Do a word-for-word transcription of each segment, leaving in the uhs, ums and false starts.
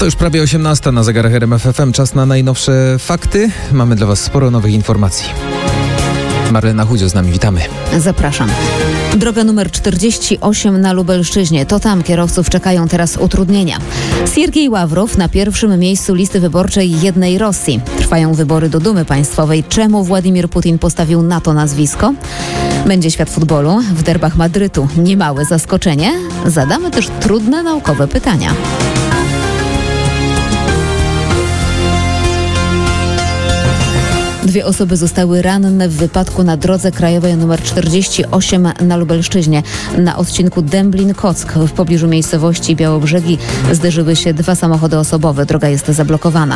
To już prawie osiemnasta na zegarach R M F F M. Czas na najnowsze fakty. Mamy dla Was sporo nowych informacji. Marlena Chudzio z nami, witamy. Zapraszam. Droga numer czterdzieści osiem na Lubelszczyźnie. To tam kierowców czekają teraz utrudnienia. Siergiej Ławrow na pierwszym miejscu listy wyborczej Jednej Rosji. Trwają wybory do Dumy Państwowej. Czemu Władimir Putin postawił na to nazwisko? Będzie świat futbolu. W derbach Madrytu niemałe zaskoczenie. Zadamy też trudne naukowe pytania. Dwie osoby zostały ranne w wypadku na drodze krajowej nr czterdzieści osiem na Lubelszczyźnie. Na odcinku Dęblin-Kock w pobliżu miejscowości Białobrzegi zderzyły się dwa samochody osobowe. Droga jest zablokowana.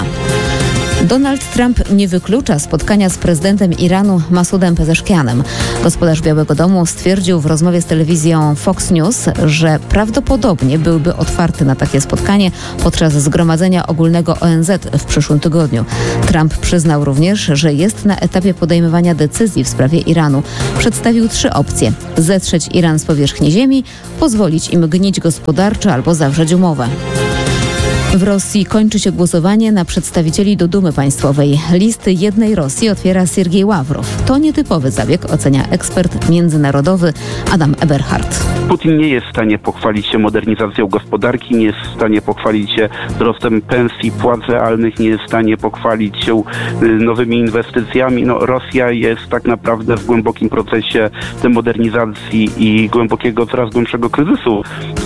Donald Trump nie wyklucza spotkania z prezydentem Iranu Masudem Pezeszkianem. Gospodarz Białego Domu stwierdził w rozmowie z telewizją Fox News, że prawdopodobnie byłby otwarty na takie spotkanie podczas Zgromadzenia Ogólnego O N Z w przyszłym tygodniu. Trump przyznał również, że jest na etapie podejmowania decyzji w sprawie Iranu. Przedstawił trzy opcje: zetrzeć Iran z powierzchni ziemi, pozwolić im gnić gospodarczo albo zawrzeć umowę. W Rosji kończy się głosowanie na przedstawicieli do Dumy Państwowej. Listy Jednej Rosji otwiera Siergiej Ławrow. To nietypowy zabieg, ocenia ekspert międzynarodowy Adam Eberhard. Putin nie jest w stanie pochwalić się modernizacją gospodarki, nie jest w stanie pochwalić się wzrostem pensji, płac realnych, nie jest w stanie pochwalić się nowymi inwestycjami. No, Rosja jest tak naprawdę w głębokim procesie demodernizacji i głębokiego, coraz głębszego kryzysu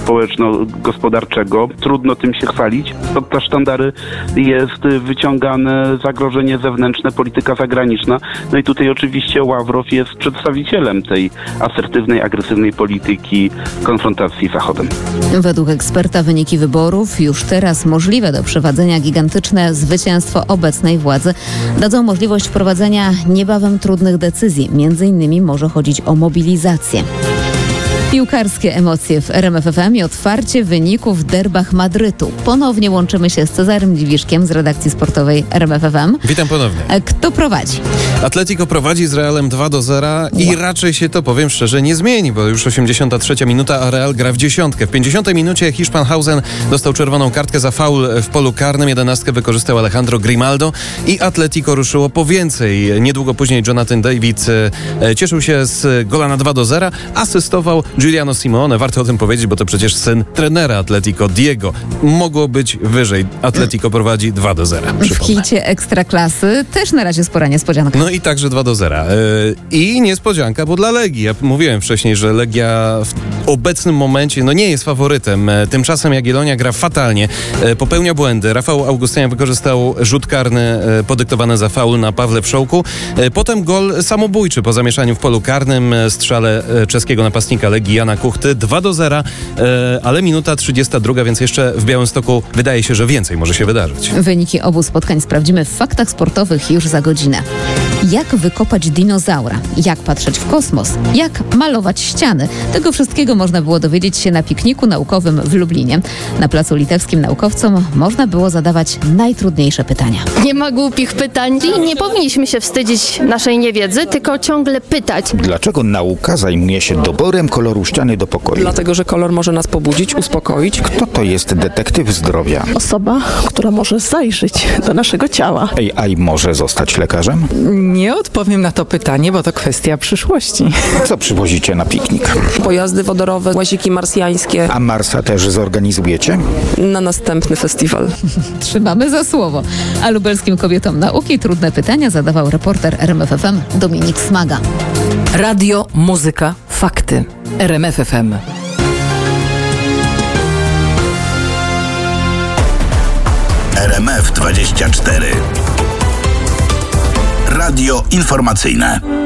społeczno-gospodarczego. Trudno tym się chwalić. Pod te sztandary jest wyciągane zagrożenie zewnętrzne, polityka zagraniczna. No i tutaj oczywiście Ławrow jest przedstawicielem tej asertywnej, agresywnej polityki konfrontacji z Zachodem. Według eksperta wyniki wyborów, już teraz możliwe do przeprowadzenia gigantyczne zwycięstwo obecnej władzy, dadzą możliwość wprowadzenia niebawem trudnych decyzji. Między innymi może chodzić o mobilizację. Piłkarskie emocje w R M F F M i otwarcie wyników w derbach Madrytu. Ponownie łączymy się z Cezarym Dziwiszkiem z redakcji sportowej R M F F M. Witam ponownie. Kto prowadzi? Atletico prowadzi z Realem dwa do zera i wow. raczej się to, powiem szczerze, nie zmieni, bo już osiemdziesiąta trzecia minuta, a Real gra w dziesiątkę. W pięćdziesiątej minucie Hiszpan Hausen dostał czerwoną kartkę za faul w polu karnym. Jedenastkę wykorzystał Alejandro Grimaldo i Atletico ruszyło po więcej. Niedługo później Jonathan David e, cieszył się z gola na dwa do zera, asystował Giuliano Simeone. Warto o tym powiedzieć, bo to przecież syn trenera Atletico, Diego. Mogło być wyżej. Atletico prowadzi dwa do zera. W hicie Ekstraklasy też na razie spora niespodzianka. No i także dwa do zera. Yy, I niespodzianka, bo dla Legii. Ja mówiłem wcześniej, że Legia w obecnym momencie no nie jest faworytem. Tymczasem Jagiellonia gra fatalnie. Yy, popełnia błędy. Rafał Augustyniak wykorzystał rzut karny yy, podyktowany za faul na Pawle Wszołku. Yy, potem gol samobójczy po zamieszaniu w polu karnym. Strzale yy, czeskiego napastnika Legii Jana Kuchty. dwa do zera, yy, ale minuta trzydziesta druga, więc jeszcze w Białymstoku wydaje się, że więcej może się wydarzyć. Wyniki obu spotkań sprawdzimy w faktach sportowych już za godzinę. Jak wykopać dinozaura? Jak patrzeć w kosmos? Jak malować ściany? Tego wszystkiego można było dowiedzieć się na pikniku naukowym w Lublinie. Na Placu Litewskim naukowcom można było zadawać najtrudniejsze pytania. Nie ma głupich pytań i nie powinniśmy się wstydzić naszej niewiedzy, tylko ciągle pytać. Dlaczego nauka zajmuje się doborem koloru ściany do pokoju? Dlatego, że kolor może nas pobudzić, uspokoić. Kto to jest detektyw zdrowia? Osoba, która może zajrzeć do naszego ciała. A I może zostać lekarzem? Nie odpowiem na to pytanie, bo to kwestia przyszłości. Co przywozicie na piknik? Pojazdy wodorowe, łaziki marsjańskie. A Marsa też zorganizujecie? Na następny festiwal. Trzymamy za słowo. A lubelskim kobietom nauki trudne pytania zadawał reporter R M F F M Dominik Smaga. Radio, muzyka, fakty. R M F F M. R M F dwadzieścia cztery. Radio informacyjne.